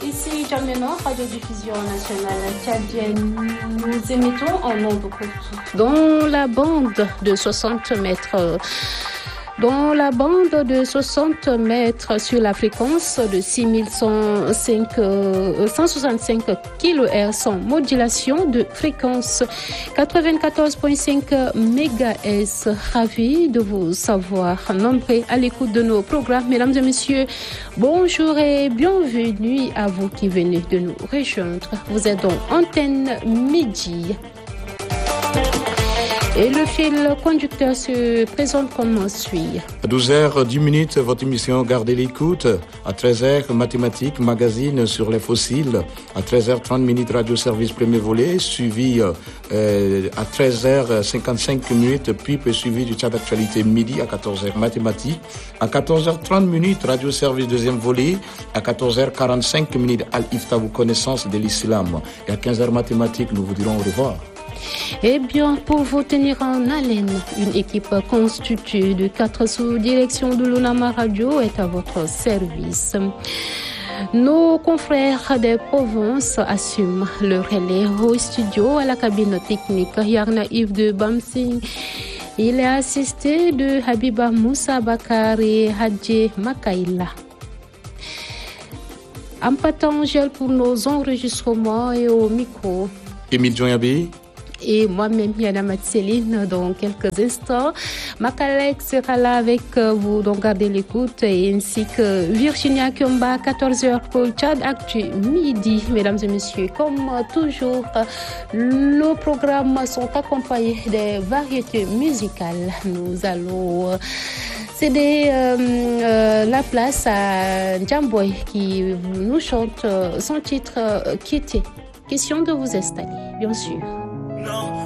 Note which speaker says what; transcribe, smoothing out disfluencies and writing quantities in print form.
Speaker 1: Ici Jamena, Radio-Diffusion nationale tchadienne. Nous émettons en ondes courtes dans la bande de 60 mètres. Dans la bande de 60 mètres sur la fréquence de 6165 kHz sans modulation de fréquence 94.5 MHz. Ravi de vous savoir nombreux à l'écoute de nos programmes. Mesdames et messieurs, bonjour et bienvenue à vous qui venez de nous rejoindre. Vous êtes dans Antenne Midi. Et le fil conducteur se présente comme suit.
Speaker 2: À 12h10, votre émission Gardez l'écoute. À 13h, mathématiques, magazine sur les fossiles. À 13h30, radio service premier volet, suivi à 13h55, puis suivi du chat d'actualité midi à 14h, mathématiques. À 14h30, radio service deuxième volet. À 14h45, Al-Ifta, vous connaissance de l'islam. Et à 15h, mathématiques, nous vous dirons au revoir.
Speaker 1: Eh bien, pour vous tenir en haleine, une équipe constituée de 4 sous-directions de l'UNAMA Radio est à votre service. Nos confrères des provinces assument le relais au studio à la cabine technique. Yarna Yves de Bamsing. Il est assisté de Habiba Moussa Bakar et Hadji Makaïla. Ampata Angèle pour nos enregistrements et au micro.
Speaker 2: Émile Djoyabi.
Speaker 1: Et moi-même, Yana Matseline, dans quelques instants. Makalek sera là avec vous, donc gardez l'écoute, ainsi que Virginia Kiomba, 14h pour Tchad Actu midi. Mesdames et messieurs, comme toujours, nos programmes sont accompagnés des variétés musicales. Nous allons céder la place à Djamboy qui nous chante son titre Quitter. Question de vous installer, bien sûr.
Speaker 3: Non,